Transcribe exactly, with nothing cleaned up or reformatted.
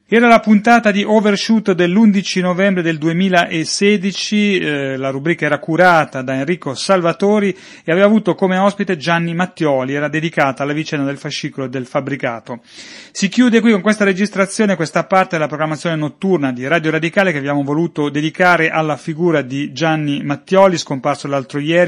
Era la puntata di Overshoot dell'undici novembre del duemilasedici, eh, la rubrica era curata da Enrico Salvatori e aveva avuto come ospite Gianni Mattioli, era dedicata alla vicenda del fascicolo e del fabbricato. Si chiude qui con questa registrazione questa parte della programmazione notturna di Radio Radicale che abbiamo voluto dedicare alla figura di Gianni Mattioli, scomparso l'altro ieri,